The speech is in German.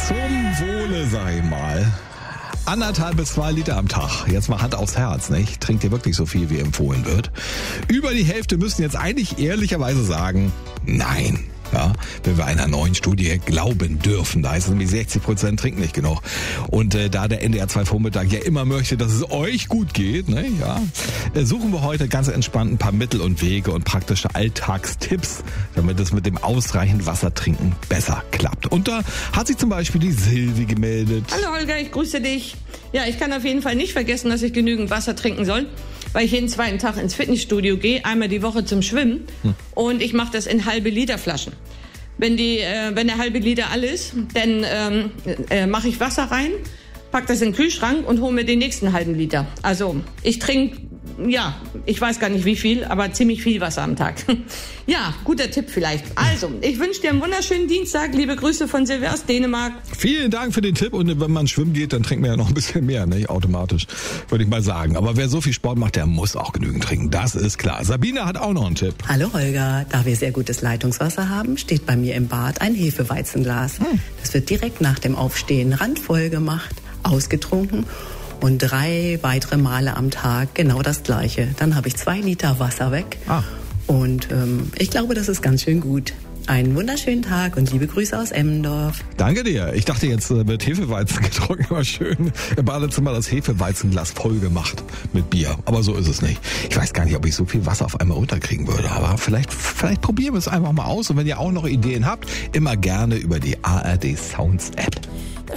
Zum Wohle, sag ich mal. 1,5 bis 2 Liter am Tag. Jetzt mal Hand aufs Herz, nicht? Trinkt ihr wirklich so viel, wie empfohlen wird? Über die Hälfte müssen jetzt eigentlich ehrlicherweise sagen, nein. Ja, wenn wir einer neuen Studie glauben dürfen. Da heißt es nämlich 60% trinken nicht genug. Und da der NDR 2 Vormittag ja immer möchte, dass es euch gut geht, ne, ja, suchen wir heute ganz entspannt ein paar Mittel und Wege und praktische Alltagstipps, damit es mit dem ausreichend Wasser trinken besser klappt. Und da hat sich zum Beispiel die Silvi gemeldet. Hallo Holger, ich grüße dich. Ja, ich kann auf jeden Fall nicht vergessen, dass ich genügend Wasser trinken soll, weil ich jeden zweiten Tag ins Fitnessstudio gehe, einmal die Woche zum Schwimmen und ich mache das in halbe Liter Flaschen. Wenn der halbe Liter all ist, dann mache ich Wasser rein, pack das in den Kühlschrank und hole mir den nächsten halben Liter. Also ich trinke, ja, ich weiß gar nicht wie viel, aber ziemlich viel Wasser am Tag. Ja, guter Tipp vielleicht. Also, ich wünsche dir einen wunderschönen Dienstag. Liebe Grüße von Silvia aus Dänemark. Vielen Dank für den Tipp. Und wenn man schwimmen geht, dann trinkt man ja noch ein bisschen mehr, nicht? Automatisch, würde ich mal sagen. Aber wer so viel Sport macht, der muss auch genügend trinken. Das ist klar. Sabine hat auch noch einen Tipp. Hallo Holger, da wir sehr gutes Leitungswasser haben, steht bei mir im Bad ein Hefeweizenglas. Das wird direkt nach dem Aufstehen randvoll gemacht, ausgetrunken. Und 3 weitere Male am Tag genau das Gleiche. Dann habe ich 2 Liter Wasser weg. Und ich glaube, das ist ganz schön gut. Einen wunderschönen Tag und liebe Grüße aus Emmendorf. Danke dir. Ich dachte, jetzt wird Hefeweizen getrunken. War schön im Badezimmer das Hefeweizenglas voll gemacht mit Bier. Aber so ist es nicht. Ich weiß gar nicht, ob ich so viel Wasser auf einmal runterkriegen würde. Aber vielleicht probieren wir es einfach mal aus. Und wenn ihr auch noch Ideen habt, immer gerne über die ARD Sounds App.